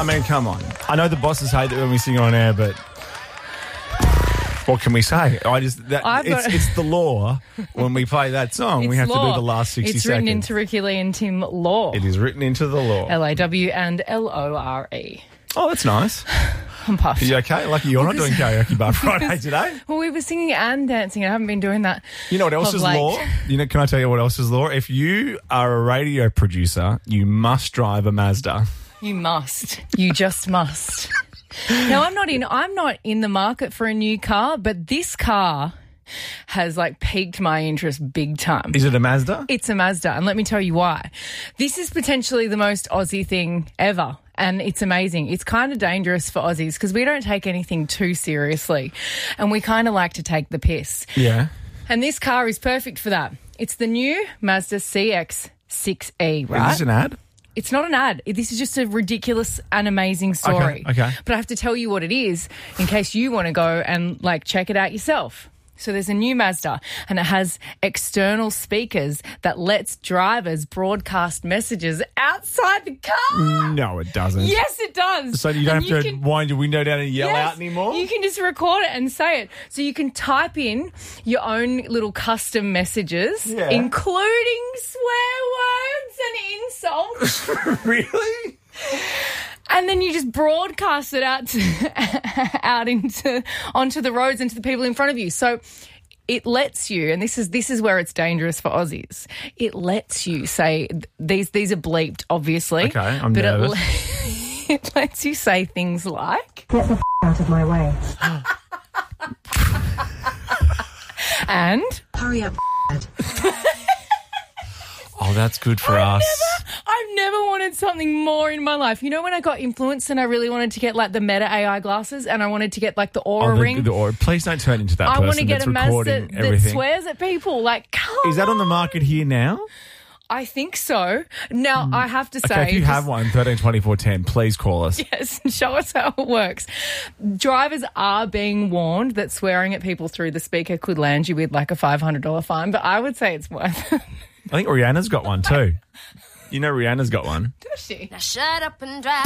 I mean, come on. I know the bosses hate it when we sing on air, but what can we say? It's the law. When we play that song, we have to do the last 60 seconds. It's written into Ricky Lee and Tim Law. It is written into the law. L-A-W and L-O-R-E. Oh, that's nice. I'm puffed. Are you okay? Lucky you're not doing karaoke bar Friday today. Well, we were singing and dancing. I haven't been doing that. You know what else is law? Can I tell you what else is law? If you are a radio producer, you must drive a Mazda. You must. You just must. Now, I'm not in the market for a new car, but this car has piqued my interest big time. Is it a Mazda? It's a Mazda, and let me tell you why. This is potentially the most Aussie thing ever, and it's amazing. It's kind of dangerous for Aussies because we don't take anything too seriously, and we kind of like to take the piss. Yeah. And this car is perfect for that. It's the new Mazda CX-6E, right? Is this an ad? It's not an ad. This is just a ridiculous and amazing story. Okay. But I have to tell you what it is in case you want to go and check it out yourself. So there's a new Mazda and it has external speakers that lets drivers broadcast messages outside the car. No, it doesn't. Yes, it does. So you don't have to wind your window down and yell out anymore? You can just record it and say it. So you can type in your own little custom messages, including swear words and insults. Really? And then you just broadcast it onto the roads and to the people in front of you. So it lets you, and this is where it's dangerous for Aussies. It lets you say these are bleeped, obviously. Okay, I'm nervous. It lets you say things like, "Get the out of my way." And hurry up. Oh, that's good for us. I've never wanted something more in my life. You know when I got influenced and I really wanted to get the Meta AI glasses and I wanted to get the Aura ring? Please don't turn into that person. I want to get that's a Mazda that everything. swears at people. Come Is that on the market here now? I think so. Now, I have to say... Okay, if you have one, 13 24 10, please call us. Yes, show us how it works. Drivers are being warned that swearing at people through the speaker could land you with a $500 fine, but I would say it's worth it. I think Rihanna's got one too. You know Rihanna's got one. Does she? Now shut up and drive.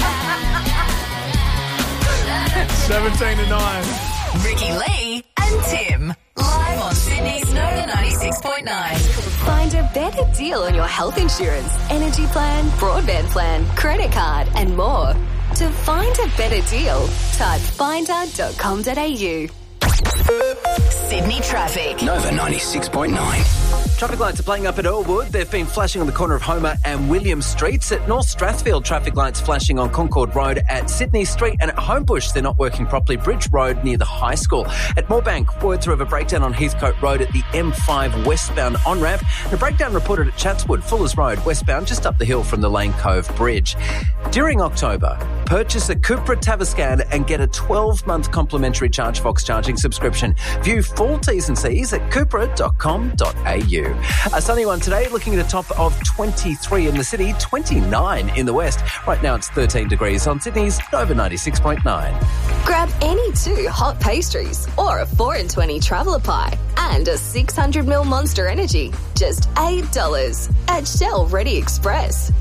17 to 9. Ricky Lee and Tim. Live on Sydney's Nova 96.9. Find a better deal on your health insurance, energy plan, broadband plan, credit card, and more. To find a better deal, type finder.com.au. Sydney traffic. Nova 96.9. Traffic lights are playing up at Earlwood. They've been flashing on the corner of Homer and William Streets. At North Strathfield, traffic lights flashing on Concord Road at Sydney Street, and at Homebush, they're not working properly. Bridge Road near the high school. At Moorebank, words are of a breakdown on Heathcote Road at the M5 westbound on-ramp. And a breakdown reported at Chatswood, Fullers Road, westbound, just up the hill from the Lane Cove Bridge. During October, purchase a Cupra Tavascan and get a 12-month complimentary ChargeFox charging subscription. View full T's and C's at cupra.com.au. A sunny one today, looking at a top of 23 in the city, 29 in the west. Right now it's 13 degrees on Sydney's Nova 96.9. Grab any 2 hot pastries or a 4 in 20 traveller pie and a 600ml Monster Energy. Just $8 at Shell Ready Express.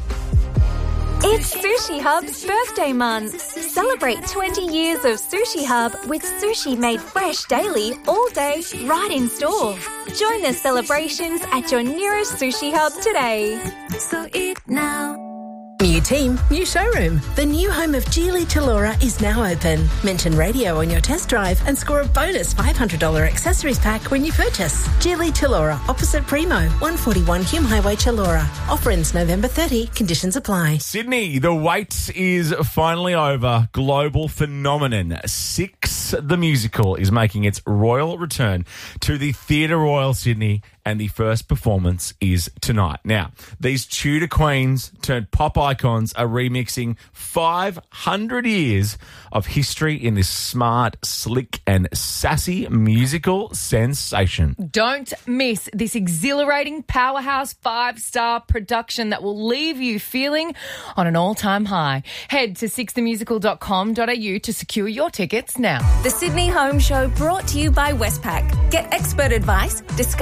It's Sushi Hub's birthday month. Celebrate 20 years of Sushi Hub with sushi made fresh daily, all day, right in store. Join the celebrations at your nearest Sushi Hub today. So eat now. New team, new showroom. The new home of Geely Tellura is now open. Mention radio on your test drive and score a bonus $500 accessories pack when you purchase. Geely Tellura, opposite Primo, 141 Hume Highway, Tellura. Offer ends November 30. Conditions apply. Sydney, the wait is finally over. Global phenomenon. Six the Musical is making its royal return to the Theatre Royal Sydney, and the first performance is tonight. Now, these Tudor queens turned pop icons are remixing 500 years of history in this smart, slick and sassy musical sensation. Don't miss this exhilarating powerhouse 5-star production that will leave you feeling on an all-time high. Head to sixthemusical.com.au to secure your tickets now. The Sydney Home Show brought to you by Westpac. Get expert advice, discover the latest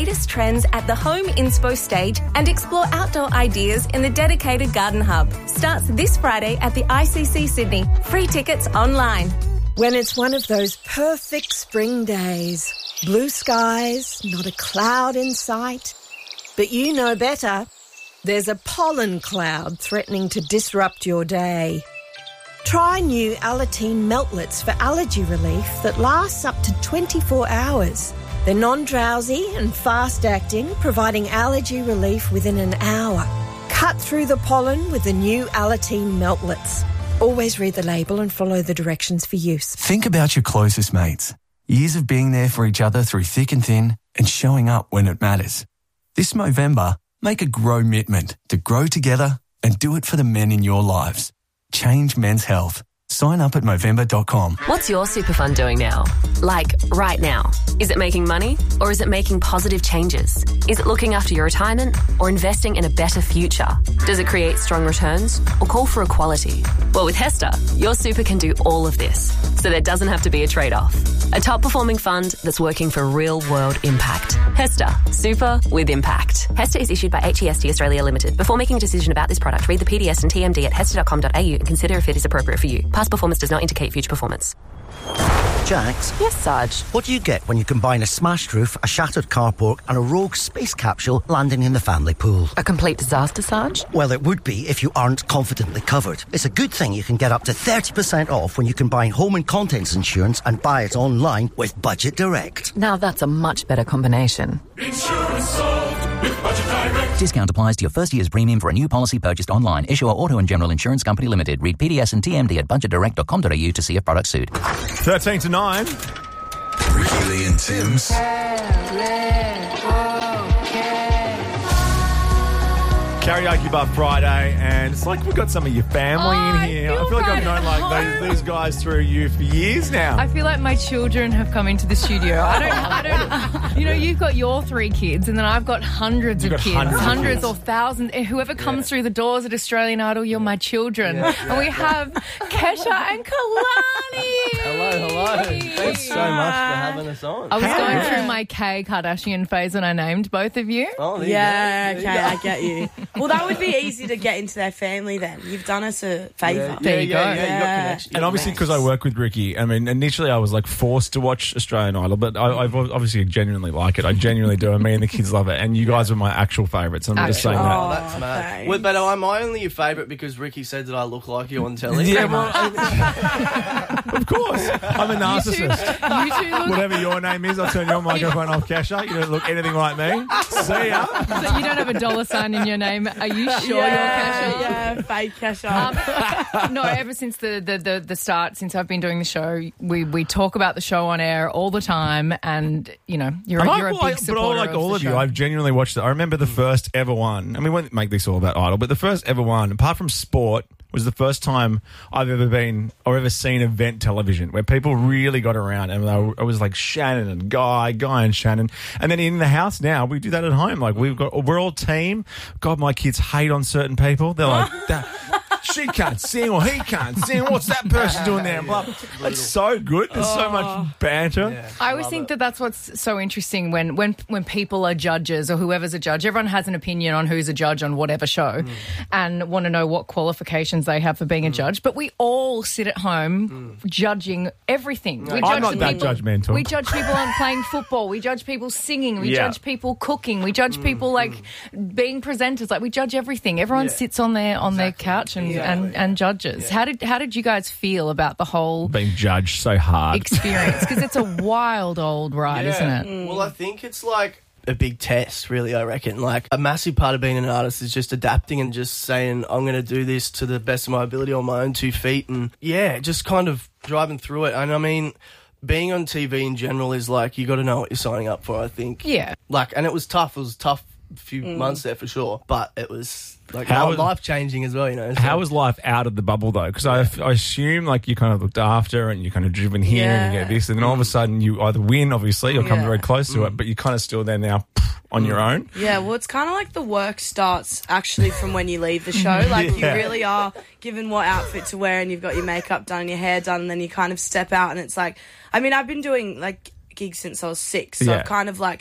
latest trends at the Home Inspo stage and explore outdoor ideas in the dedicated Garden Hub. Starts this Friday at the ICC Sydney. Free tickets online. When it's one of those perfect spring days, blue skies, not a cloud in sight, but you know better. There's a pollen cloud threatening to disrupt your day. Try new Alateen Meltlets for allergy relief that lasts up to 24 hours. They're non-drowsy and fast-acting, providing allergy relief within an hour. Cut through the pollen with the new Alateen Meltlets. Always read the label and follow the directions for use. Think about your closest mates. Years of being there for each other through thick and thin and showing up when it matters. This Movember, make a grow-mitment to grow together and do it for the men in your lives. Change men's health. Sign up at Movember.com. What's your super fund doing now? Like, right now. Is it making money or is it making positive changes? Is it looking after your retirement or investing in a better future? Does it create strong returns or call for equality? Well, with HESTA, your super can do all of this, so there doesn't have to be a trade-off. A top-performing fund that's working for real-world impact. HESTA, super with impact. HESTA is issued by HEST Australia Limited. Before making a decision about this product, read the PDS and TMD at hesta.com.au and consider if it is appropriate for you. Past performance does not indicate future performance. Jax? Yes, Sarge. What do you get when you combine a smashed roof, a shattered carport and a rogue space capsule landing in the family pool? A complete disaster, Sarge? Well, it would be if you aren't confidently covered. It's a good thing you can get up to 30% off when you combine home and contents insurance and buy it online with Budget Direct. Now that's a much better combination. Insurance sold with Budget Direct. Discount applies to your first year's premium for a new policy purchased online. Issuer Auto and General Insurance Company Limited. Read PDS and TMD at budgetdirect.com.au to see if products suit. 13 to 9. Ricky Lee and Tim's. Karaoke Bar Friday, and it's like we've got some of your family in here. I feel like I've known like these guys through you for years now. I feel like my children have come into the studio. I don't. You know, you've got your 3 kids, and then I've got hundreds of kids, hundreds or thousands. And whoever comes through the doors at Australian Idol, you're my children. And we have Kesha and Kalani. Hello. Thanks so much for having us on. I was going through my K Kardashian phase when I named both of you. Oh, yeah, okay, I get you. Well, that would be easy to get into their family then. You've done us a favour. There you go. Yeah, you got connection. And obviously, because I work with Ricky, I mean, initially I was like forced to watch Australian Idol, but I obviously genuinely like it. I genuinely do. And me and the kids love it. And you guys are my actual favourites. I'm just saying that. Oh, that's mad. Well, but am I only your favourite because Ricky said that I look like you on telly? Yeah, well, of course. I'm a narcissist. You two look... Whatever your name is, I'll turn your microphone off, Kesha. You don't look anything like me. See ya. So you don't have a $sign in your name. Are you sure you're Kesha? Yeah, fake Kesha. No, ever since the start, since I've been doing the show, we talk about the show on air all the time, and you know you're a big supporter. But like all of you, I've genuinely watched it. I remember the first ever one. I mean, we won't make this all about Idol, but the first ever one, apart from sport, was the first time I've ever been or ever seen event television where people really got around, and it was like Shannon and Guy and Shannon, and then in the house now we do that at home. Like we're all team. God, my kids hate on certain people. They're like that. She can't sing or he can't sing. What's that person doing there? Blah. It's so good. There's so much banter. Yeah, I always think that's what's so interesting when people are judges or whoever's a judge. Everyone has an opinion on who's a judge on whatever show and want to know what qualifications they have for being a judge. But we all sit at home judging everything. No. I'm not that judgmental. We judge people on playing football. We judge people singing. We judge people cooking. We judge people like being presenters. Like we judge everything. Everyone sits on their couch and judges. How did you guys feel about the whole being judged so hard experience? Because it's a wild old ride, isn't it? Well, I think it's like a big test, really, I reckon. Like, a massive part of being an artist is just adapting and just saying, I'm going to do this to the best of my ability on my own 2 feet, and just kind of driving through it. And I mean, being on TV in general is like, you got to know what you're signing up for, I think. Yeah. Like, and it was tough. It was a tough few months there for sure, but it was like life-changing as well, you know. So. How was life out of the bubble, though? Because I assume, like, you kind of looked after and you're kind of driven here and you get this, and then all of a sudden you either win, obviously, or come very close to it, but you're kind of still there now on your own. Yeah, well, it's kind of like the work starts actually from when you leave the show. Like, you really are given what outfit to wear and you've got your makeup done and your hair done, and then you kind of step out and it's like, I mean, I've been doing, like, gigs since I was 6, so I've kind of, like,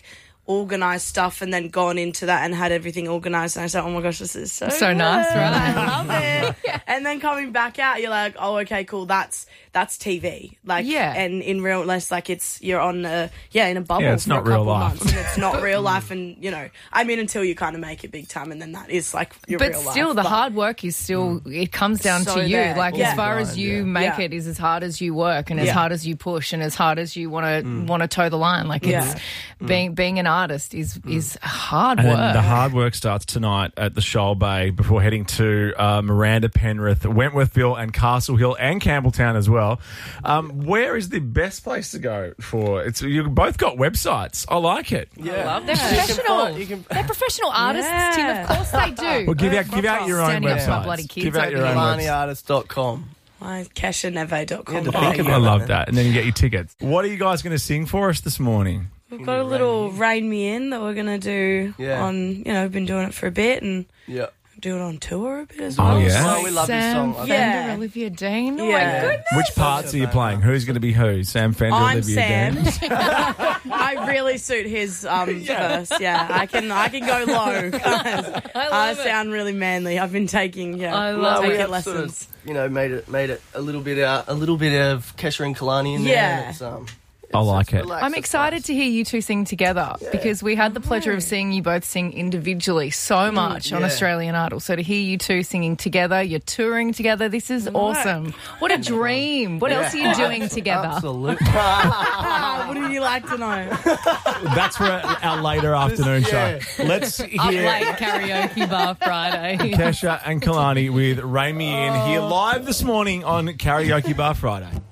organised stuff and then gone into that and had everything organised. And I said, oh my gosh, this is so nice, good. right? I love it. And then coming back out, you're like, oh, okay, cool. That's TV. Like, and in real life, like you're on in a bubble it's for not a couple real life. months. And it's not real life. And, I mean, until you kind of make it big time, and then that is like your real life. But still, the hard work is still, it comes down So to you. there. Like, as far as Grind, you make it is as hard as you work and as hard as you push and as hard as you want to toe the line. Like, it's being an artist is hard and work. then the hard work starts tonight at the Shoal Bay before heading to Miranda, Penrith, Wentworthville and Castle Hill and Campbelltown as well. Where is the best place to go for? You've both got websites. I like it. I love that. They're professional. They're professional artists, Tim. Of course they do. Well, give out your own Standing up for my websites. bloody kids Give out over your here. own KillarneyArtist.com. KeshaNeve.com. I love that. And then you get your tickets. What are you guys going to sing for us this morning? We've got a little Rain Me In that we're going to do on, we've been doing it for a bit and do it on tour a bit as well. Oh, yeah? Oh, we love this Sam song. Fender, Olivia Dean. Oh, my goodness. Which parts are you playing? Who's going to be who? Sam Fender, I'm Olivia Sam. Dean? I really suit his verse. Yeah, I can go low. I sound really manly. I've been taking we have lessons. Sort of, made it a little bit of Kesha and Kalani in there. Yeah. It's, I like it. I'm excited to hear you two sing together because we had the pleasure of seeing you both sing individually so much on Australian Idol. So to hear you two singing together, you're touring together, this is awesome. What a dream. What else are you doing together? Absolutely. What do you like to know? That's for our later afternoon show. Let's Up hear late karaoke bar Friday. Kesha and Kalani with Rain Me In here live this morning on Karaoke Bar Friday.